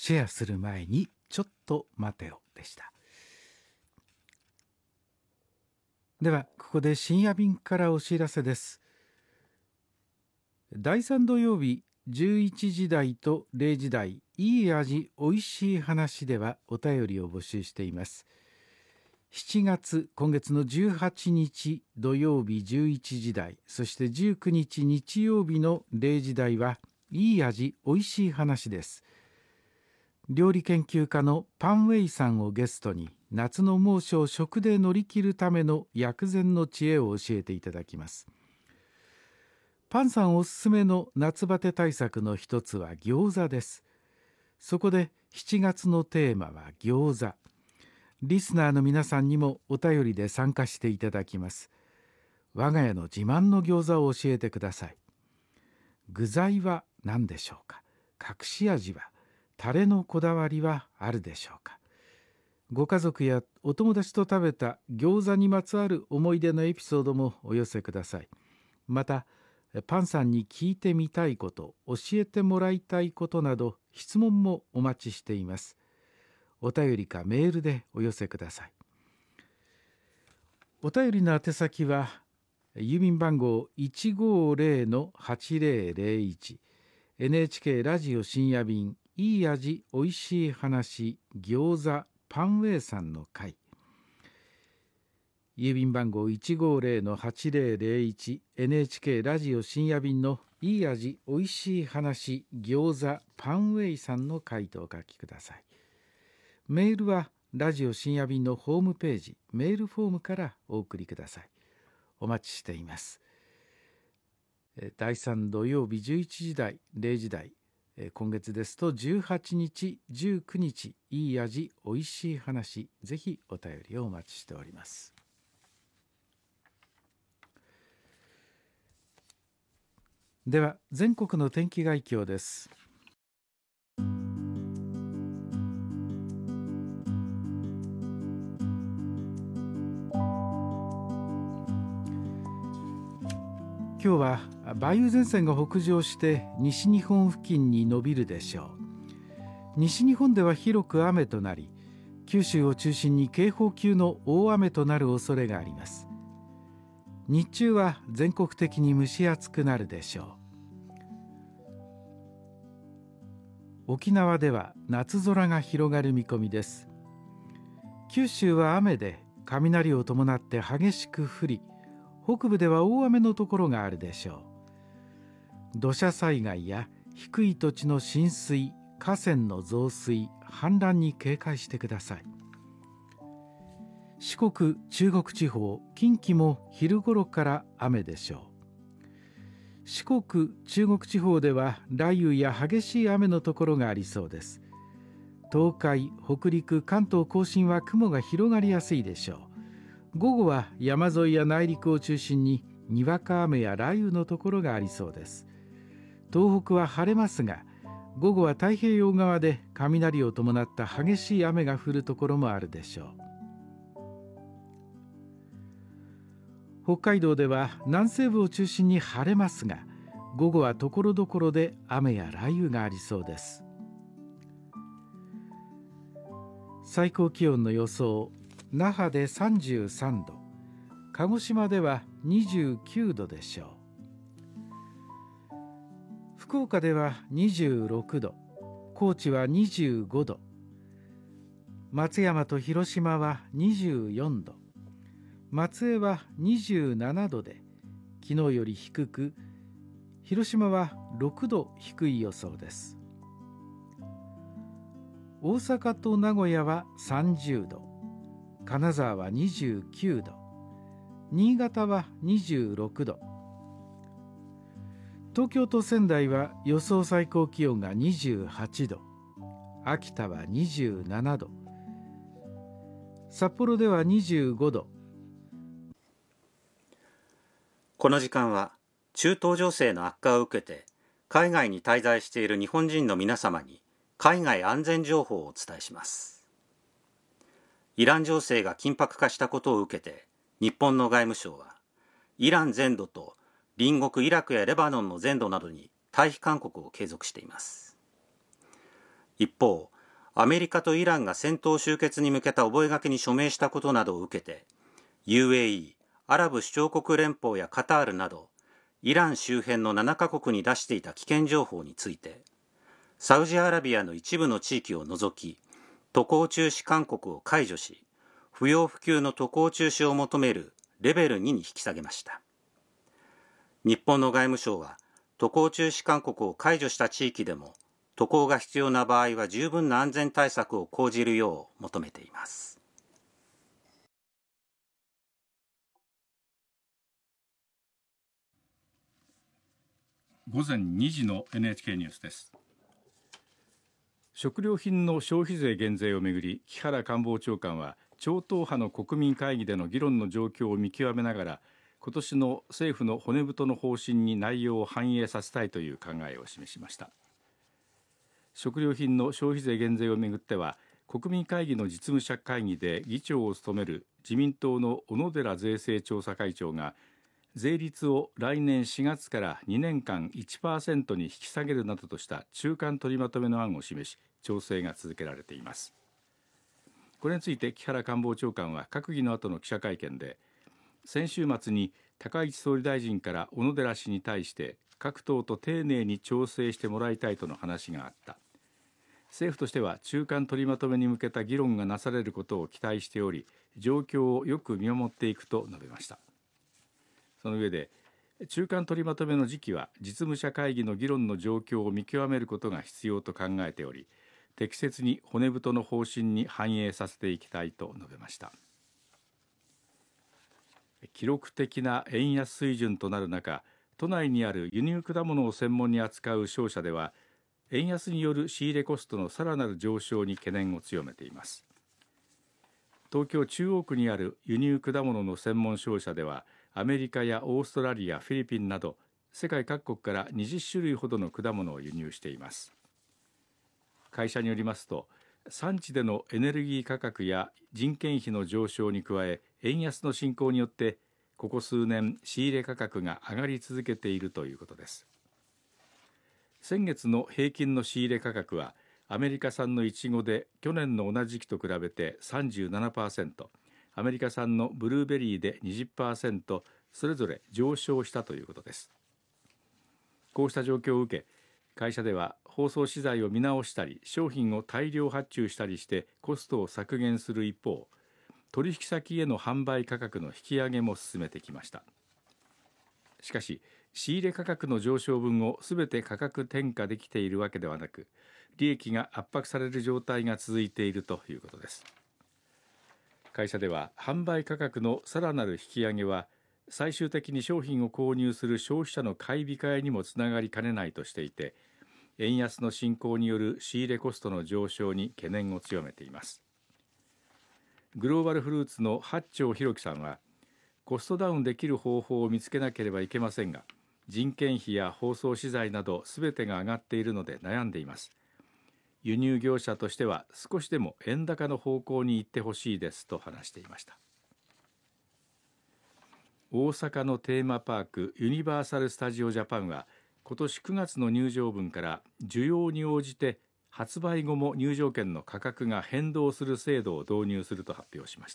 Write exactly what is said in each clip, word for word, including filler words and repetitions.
シェアする前にちょっと待てよでした。ではここで深夜便からお知らせです。だいさん土曜日じゅういちじ台とれいじ台、いい味おいしい話ではお便りを募集しています。しちがつ、今月のじゅうはちにち土曜日じゅういちじ台、そしてじゅうくにち日曜日のれいじ台はいい味おいしい話です。料理研究家のパンウェイさんをゲストに、夏の猛暑を食で乗り切るための薬膳の知恵を教えていただきます。パンさんおすすめの夏バテ対策の一つは餃子です。そこでしちがつのテーマは餃子。リスナーの皆さんにもお便りで参加していただきます。我が家の自慢の餃子を教えてください。具材は何でしょうか。隠し味は、タレのこだわりはあるでしょうか。ご家族やお友達と食べた餃子にまつわる思い出のエピソードもお寄せください。またパンさんに聞いてみたいこと、教えてもらいたいことなど質問もお待ちしています。お便りかメールでお寄せください。お便りの宛先は郵便番号 いちごーぜろのはちぜろぜろいち エヌエイチケー ラジオ深夜便いい味おいしい話餃子パンウェイさんの会、郵便番号 いちごーぜろのはちぜろぜろいち エヌエイチケー ラジオ深夜便のいい味おいしい話餃子パンウェイさんの会とお書きください。メールはラジオ深夜便のホームページメールフォームからお送りください。お待ちしています。だいさん土曜日じゅういちじ台れいじ台、今月ですとじゅうはちにちじゅうくにちいい味おいしい話、ぜひお便りをお待ちしております。では全国の天気概況です。今日は梅雨前線が北上して西日本付近に伸びるでしょう。西日本では広く雨となり、九州を中心に警報級の大雨となる恐れがあります。日中は全国的に蒸し暑くなるでしょう。沖縄では夏空が広がる見込みです。九州は雨で雷を伴って激しく降り、北部では大雨のところがあるでしょう。土砂災害や低い土地の浸水、河川の増水、氾濫に警戒してください。四国、中国地方、近畿も昼ごろから雨でしょう。四国、中国地方では雷雨や激しい雨のところがありそうです。東海、北陸、関東甲信は雲が広がりやすいでしょう。午後は山沿いや内陸を中心ににわか雨や雷雨のところがありそうです。東北は晴れますが、午後は太平洋側で雷を伴った激しい雨が降るところもあるでしょう。北海道では南西部を中心に晴れますが、午後はところどころで雨や雷雨がありそうです。最高気温の予想、那覇でさんじゅうさんど、鹿児島ではにじゅうきゅうどでしょう。福岡ではにじゅうろくど、高知はにじゅうごど、松山と広島はにじゅうよんど、松江はにじゅうななどで昨日より低く、広島はろくど低い予想です。大阪と名古屋はさんじゅうど、金沢はにじゅうきゅうど、新潟はにじゅうろくど、東京と仙台は予想最高気温がにじゅうはちど、秋田はにじゅうななど、札幌ではにじゅうごど。 この時間は中東情勢の悪化を受けて海外に滞在している日本人の皆様に海外安全情報をお伝えします。イラン情勢が緊迫化したことを受けて、日本の外務省はイラン全土と隣国イラクやレバノンの全土などに退避勧告を継続しています。一方、 アメリカとイランが戦闘終結に向けた覚書に署名したことなどを受けて、ユーエーイー、アラブ首長国連邦やカタールなど、イラン周辺のななカ国に出していた危険情報について、サウジアラビアの一部の地域を除き、渡航中止勧告を解除し、不要不急の渡航中止を求めるレベルにに引き下げました。日本の外務省は、渡航中止勧告を解除した地域でも、渡航が必要な場合は十分な安全対策を講じるよう求めています。 午前にじの エヌエイチケー ニュースです。 食料品の消費税減税をめぐり、木原官房長官は超党派の国民会議での議論の状況を見極めながら、今年の政府の骨太の方針に内容を反映させたいという考えを示しました。食料品の消費税減税をめぐっては、国民会議の実務者会議で議長を務める自民党の小野寺税制調査会長が、税率を来年しがつからにねんかん いちパーセント に引き下げるなどとした中間取りまとめの案を示し、調整が続けられています。これについて木原官房長官は閣議の後の記者会見で、先週末に高市総理大臣から小野寺氏に対して各党と丁寧に調整してもらいたいとの話があった。政府としては中間取りまとめに向けた議論がなされることを期待しており、状況をよく見守っていくと述べました。その上で、中間取りまとめの時期は実務者会議の議論の状況を見極めることが必要と考えており、適切に骨太の方針に反映させていきたいと述べました。記録的な円安水準となる中、都内にある輸入果物を専門に扱う商社では、円安による仕入れコストのさらなる上昇に懸念を強めています。東京中央区にある輸入果物の専門商社では、アメリカやオーストラリア、フィリピンなど世界各国からにじゅっしゅるいほどの果物を輸入しています。会社によりますと、産地でのエネルギー価格や人件費の上昇に加え、円安の進行によってここ数年仕入れ価格が上がり続けているということです。先月の平均の仕入れ価格は、アメリカ産のイチゴで去年の同じ時期と比べて さんじゅうななパーセント、アメリカ産のブルーベリーで にじゅっパーセント、それぞれ上昇したということです。こうした状況を受け、会社では包装資材を見直したり、商品を大量発注したりしてコストを削減する一方、取引先への販売価格の引き上げも進めてきました。しかし、仕入れ価格の上昇分をすべて価格転嫁できているわけではなく、利益が圧迫される状態が続いているということです。会社では、販売価格のさらなる引き上げは、最終的に商品を購入する消費者の買い控えにもつながりかねないとしていて、円安の進行による仕入れコストの上昇に懸念を強めています。グローバルフルーツの八丁弘樹さんは、コストダウンできる方法を見つけなければいけませんが、人件費や包装資材などすべてが上がっているので悩んでいます。輸入業者としては少しでも円高の方向に行ってほしいですと話していました。大阪のテーマパークユニバーサル・スタジオ・ジャパンは、今年くがつの入場分から需要に応じて発売後も入場券の価格が変動する制度を導入すると発表しました。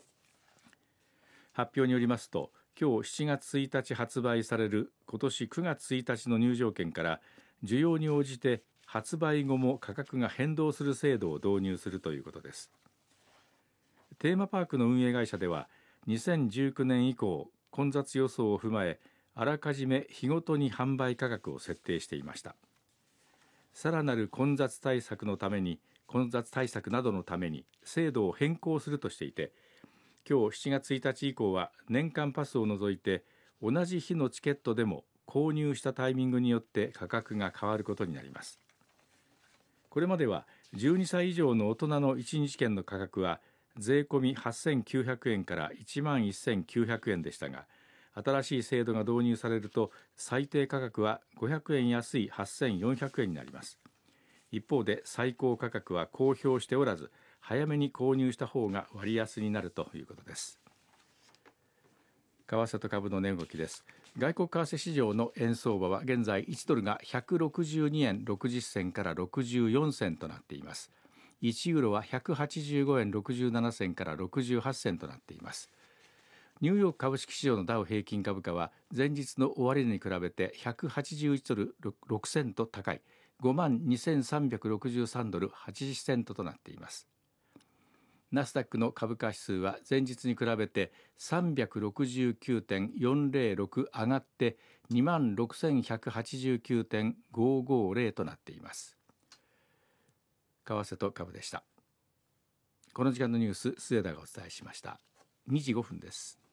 発表によりますと、今日しちがつついたち発売される今年くがつついたちの入場券から需要に応じて発売後も価格が変動する制度を導入するということです。テーマパークの運営会社では、にせんじゅうきゅうねん以降、混雑予想を踏まえ、あらかじめ日ごとに販売価格を設定していました。さらなる混雑対策のために混雑対策などのために制度を変更するとしていて、今日しちがつついたち以降は年間パスを除いて同じ日のチケットでも購入したタイミングによって価格が変わることになります。これまではじゅうにさい以上の大人のいちにち券の価格は税込みはっせんきゅうひゃくえんからいちまんせんきゅうひゃくえんでしたが、新しい制度が導入されると最低価格はごひゃくえん安いはっせんよんひゃくえんになります。一方で最高価格は公表しておらず、早めに購入した方が割安になるということです。為替と株の値動きです。外国為替市場の円相場は現在いちドルがひゃくろくじゅうにえんろくじゅっせんからろくじゅうよんせんとなっています。 いちユーロはひゃくはちじゅうごえんろくじゅうななせんからろくじゅうはちセンとなっています。ニューヨーク株式市場のダウ平均株価は前日の終値に比べてひゃくはちじゅういちドルろくセント高い ごまんにせんさんびゃくろくじゅうさんドルはちじゅっセントとなっています。ナスダックの株価指数は前日に比べて さんびゃくろくじゅうきゅうてんよんぜろろく 上がって にまんろくせんひゃくはちじゅうきゅうてんごごぜろ となっています。為替と株でした。この時間のニュース、末田がお伝えしました。にじごふんです。